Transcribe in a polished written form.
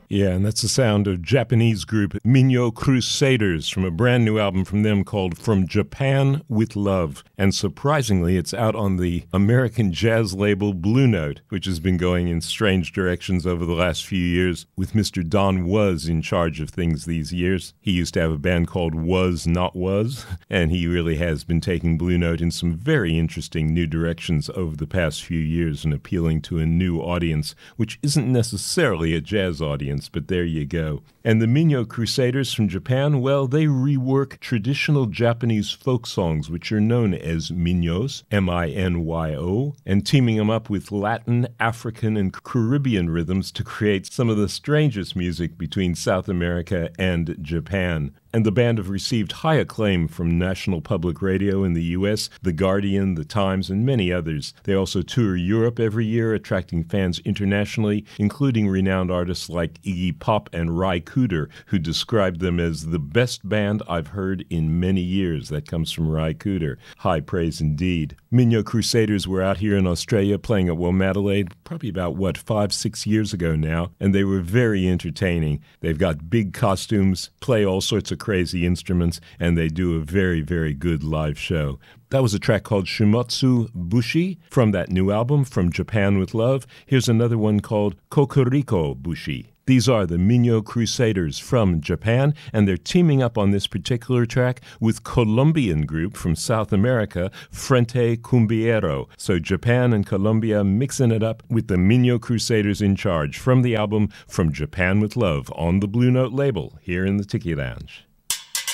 Yeah, and that's the sound of Japanese group Minyo Crusaders from a brand new album from them called From Japan with Love. And surprisingly, it's out on the American jazz label Blue Note, which has been going in strange directions over the last few years, with Mr. Don Was in charge of things these years. He used to have a band called Was Not Was, and he really has been taking Blue Note in some very interesting new directions over the past few years and appealing to a new audience, which isn't necessarily a jazz audience. But there you go. And the Minyo Crusaders from Japan, well, they rework traditional Japanese folk songs, which are known as minyos, M-I-N-Y-O, and teaming them up with Latin, African, and Caribbean rhythms to create some of the strangest music between South America and Japan. And the band have received high acclaim from National Public Radio in the U.S., The Guardian, The Times, and many others. They also tour Europe every year, attracting fans internationally, including renowned artists like Iggy Pop and Ry Cooder, who described them as the best band I've heard in many years. That comes from Ry Cooder. High praise indeed. Minyo Crusaders were out here in Australia playing at Womadelaide probably about, 5-6 years ago now, and they were very entertaining. They've got big costumes, play all sorts of crazy instruments, and they do a very, very good live show. That was a track called Shumatsu Bushi from that new album, From Japan with Love. Here's another one called Kokoriko Bushi. These are the Minyo Crusaders from Japan, and they're teaming up on this particular track with Colombian group from South America, Frente Cumbiero. So Japan and Colombia mixing it up with the Minyo Crusaders in charge from the album From Japan with Love on the Blue Note label here in the Tiki Lounge.